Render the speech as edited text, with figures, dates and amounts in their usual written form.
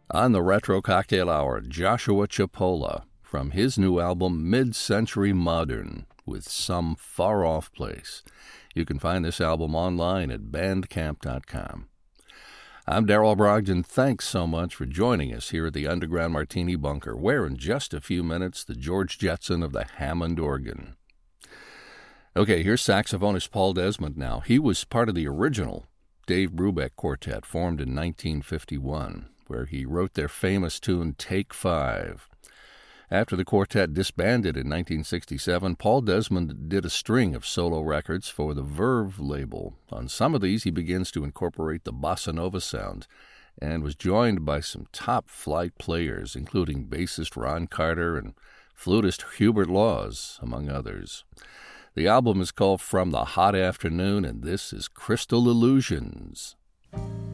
On the Retro Cocktail Hour, Joshua Chipola from his new album Mid-Century Modern with Some Far-Off Place. You can find this album online at bandcamp.com. I'm Darrell Brogdon. Thanks so much for joining us here at the Underground Martini Bunker, where in just a few minutes, the George Jetson of the Hammond organ. Okay, here's saxophonist Paul Desmond now. He was part of the original Dave Brubeck Quartet, formed in 1951, where he wrote their famous tune Take Five. After the quartet disbanded in 1967, Paul Desmond did a string of solo records for the Verve label. On some of these, he begins to incorporate the bossa nova sound and was joined by some top-flight players, including bassist Ron Carter and flutist Hubert Laws, among others. The album is called From the Hot Afternoon, and this is Crystal Illusions.